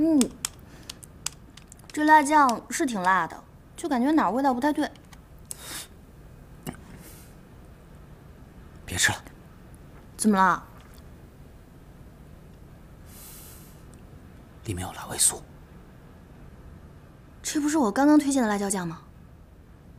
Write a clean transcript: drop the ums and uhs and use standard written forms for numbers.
这辣酱是挺辣的，就感觉哪儿味道不太对。 别吃了。 怎么了？ 里面有辣味素。 这不是我刚刚推荐的辣椒酱吗？